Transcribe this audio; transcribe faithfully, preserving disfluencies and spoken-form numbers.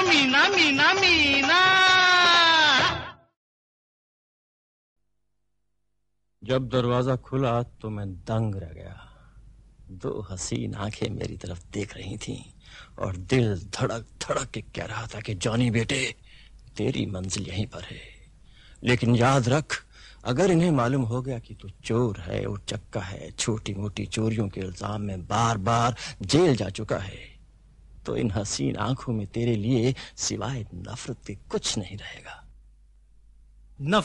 मीना मीना मीना। जब दरवाजा खुला तो मैं दंग रह गया। दो हसीन आंखें मेरी तरफ देख रही थीं और दिल धड़क धड़क के कह रहा था कि जॉनी बेटे, तेरी मंजिल यहीं पर है, लेकिन याद रख, अगर इन्हें मालूम हो गया कि तू चोर है, उचक्का है, छोटी मोटी चोरियों के इल्जाम में बार बार जेल जा चुका है, तो इन हसीन आंखों में तेरे लिए सिवाय नफरत के कुछ नहीं रहेगा।